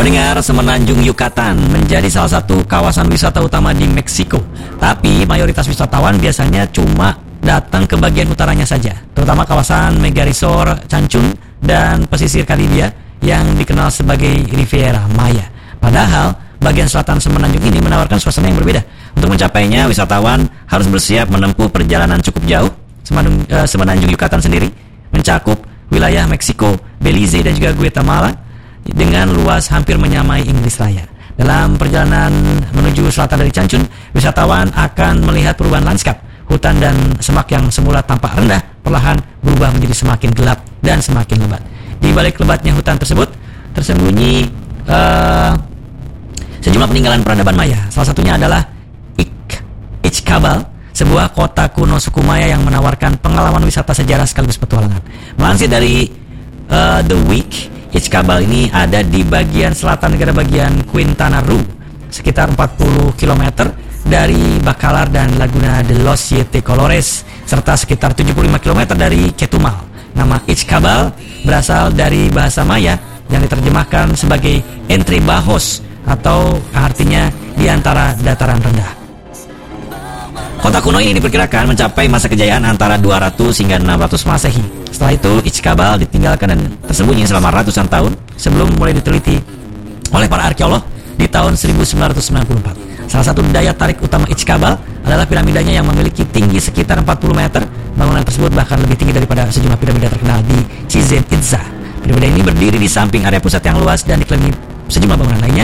Pendengar, Semenanjung Yucatan menjadi salah satu kawasan wisata utama di Meksiko. Tapi mayoritas wisatawan biasanya cuma datang ke bagian utaranya saja, terutama kawasan Mega Resort Cancun dan pesisir Karibia yang dikenal sebagai Riviera Maya. Padahal bagian selatan Semenanjung ini menawarkan suasana yang berbeda. Untuk mencapainya, wisatawan harus bersiap menempuh perjalanan cukup jauh. Semenanjung Yucatan sendiri mencakup wilayah Meksiko, Belize dan juga Guatemala dengan luas hampir menyamai Inggris Raya. Dalam perjalanan menuju selatan dari Cancun, wisatawan akan melihat perubahan lanskap. Hutan dan semak yang semula tampak rendah perlahan berubah menjadi semakin gelap dan semakin lebat. Di balik lebatnya hutan tersebut tersembunyi sejumlah peninggalan peradaban Maya. Salah satunya adalah Ixcabal, sebuah kota kuno suku Maya yang menawarkan pengalaman wisata sejarah sekaligus petualangan. Melansir dari The Week, Ixcabal ini ada di bagian selatan negara bagian Quintana Roo, sekitar 40 km dari Bacalar dan Laguna de los Siete Colores, serta sekitar 75 km dari Chetumal. Nama Ixcabal berasal dari bahasa Maya yang diterjemahkan sebagai Entre Bajos atau artinya di antara dataran rendah. Kota kuno ini diperkirakan mencapai masa kejayaan antara 200 hingga 600 Masehi. Setelah itu, Ixcabal ditinggalkan dan tersembunyi selama ratusan tahun sebelum mulai diteliti oleh para arkeolog di tahun 1994. Salah satu daya tarik utama Ixcabal adalah piramidanya yang memiliki tinggi sekitar 40 meter. Bangunan tersebut bahkan lebih tinggi daripada sejumlah piramida terkenal di Chichén Itzá. Piramida ini berdiri di samping area pusat yang luas dan dikelilingi sejumlah bangunan lainnya